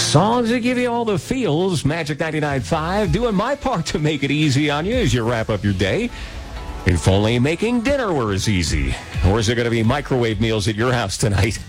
Songs that give you all the feels. Magic 99.5, doing my part to make it easy on you as you wrap up your day. If only making dinner were as easy. Or is it going to be microwave meals at your house tonight?